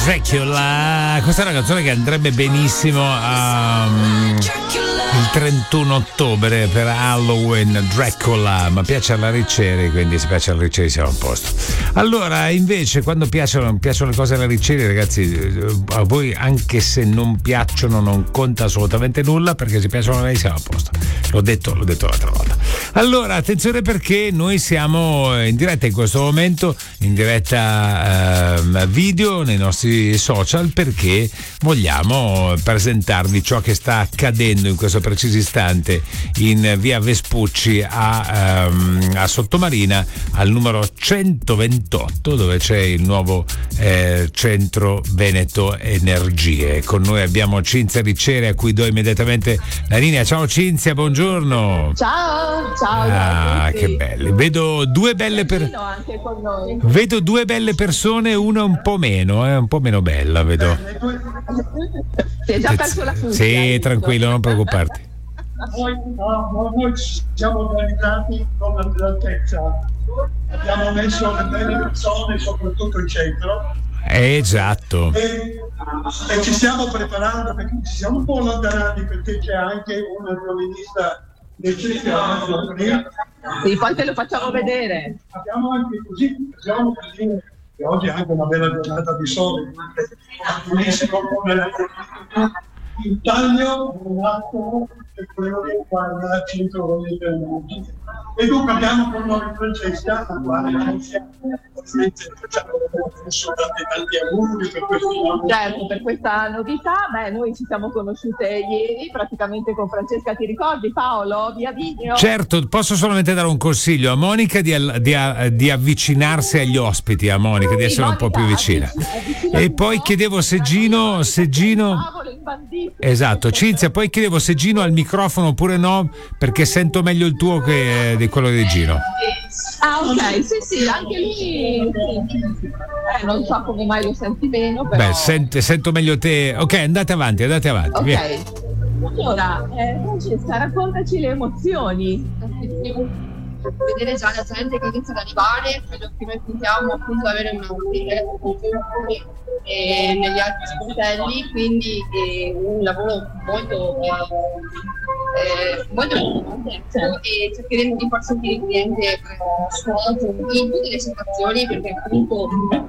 Dracula, questa è una canzone che andrebbe benissimo il 31 ottobre per Halloween. Dracula, ma piace alla Ricceri, quindi se piace alla Ricceri siamo a posto. Allora, invece, quando piacciono le cose alla Ricceri, ragazzi, a voi anche se non piacciono non conta assolutamente nulla, perché se piacciono a lei siamo a posto. L'ho detto l'altra volta. Allora, attenzione, perché noi siamo in diretta in questo momento, in diretta video nei nostri social, perché vogliamo presentarvi ciò che sta accadendo in questo preciso istante in via Vespucci a Sottomarina, al numero 128, dove c'è il nuovo centro Veneto Energie. Con noi abbiamo Cinzia Ricceri, a cui do immediatamente la linea. Ciao Cinzia, buongiorno. Ciao. Che belli. Vedo due belle Vedo due belle persone, una un po' meno bella, vedo. Si è già perso la fuga. Sì, tranquillo, non preoccuparti. Noi ci siamo organizzati con l'altezza, abbiamo messo le belle persone soprattutto in centro. Esatto. E ci stiamo preparando, perché ci siamo un po' allontanati, perché c'è anche una giornalista del centro. Sì, poi te lo facciamo vedere. Abbiamo anche così, possiamo dire che oggi è anche una bella giornata di sole, benissimo come il taglio un attimo che quello che guarda il centro Veneto. E dunque abbiamo con noi Francesca, la quale facciamo tanti auguri per questo. Certo, per questa novità. Noi ci siamo conosciute ieri praticamente con Francesca, ti ricordi Paolo? Via video. Certo, posso solamente dare un consiglio a Monica di avvicinarsi agli ospiti, a Monica, di essere Monica, un po' più vicina. E poi chiedevo se Gino esatto, Cinzia, poi chiedevo se Gino ha il microfono oppure no, perché sento meglio il tuo che di quello di Gino. Ah, ok, sì, anche lui non so come mai lo senti meno, però. Sento meglio te. Ok, andate avanti, ok. Via. Allora, Francesca, raccontaci le emozioni. Vedere già la gente che inizia ad arrivare, quello che noi puntiamo appunto ad avere una negli altri sportelli, quindi un lavoro molto importante, e cercheremo di far sentire il cliente suonato in tutte le situazioni, perché appunto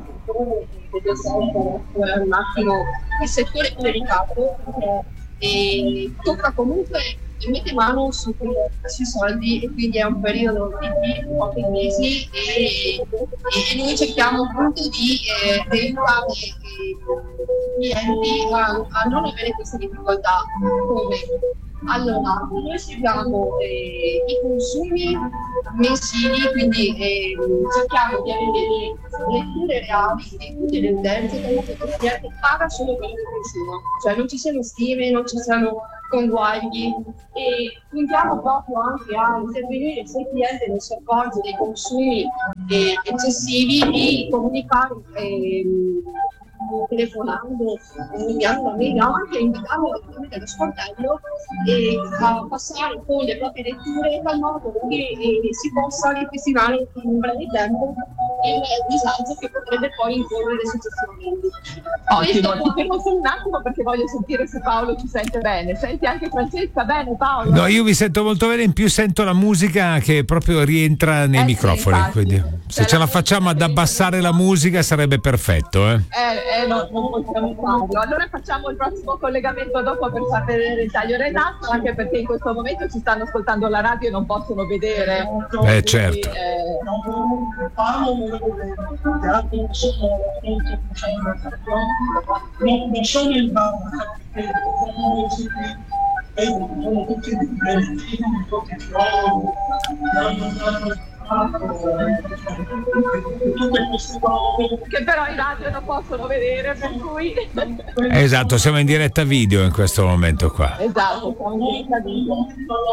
un attimo il settore è delicato e tocca comunque mette mano sui soldi, e quindi è un periodo di pochi mesi e noi cerchiamo appunto di aiutare i clienti a non avere queste difficoltà. Allora, noi seguiamo i consumi mensili, quindi cerchiamo di avere delle letture reali di tutte le utenze, che il cliente paga solo quello che consuma, cioè non ci siano stime, non ci siano conguagli, e puntiamo proprio anche a intervenire se il cliente non si accorge dei consumi eccessivi, di comunicare telefonando, inviando una mail, anche invitando direttamente allo sportello e a passare con le proprie letture, in tal modo che si possa ripristinare in un breve tempo il disagio che potrebbe poi incorrere successivamente. Ottimo, ti fermo solo un attimo perché voglio sentire se Paolo ci sente bene. Senti anche Francesca bene, Paolo? No, io vi sento molto bene, in più sento la musica che proprio rientra nei microfoni, sì, quindi se ce la facciamo ad abbassare la musica sarebbe perfetto. Non possiamo farlo. Allora facciamo il prossimo collegamento dopo per far vedere il taglio Renato, anche perché in questo momento ci stanno ascoltando la radio e non possono vedere. Certo. Non sono in barra, sono tutti che però in radio non possono vedere, per cui esatto, siamo in diretta video in questo momento qua. Esatto, siamo in diretta video.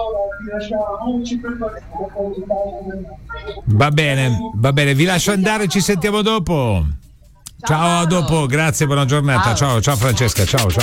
Va bene, vi lascio andare, ci sentiamo dopo. Ciao, a dopo, grazie, buona giornata. Ciao Francesca, ciao.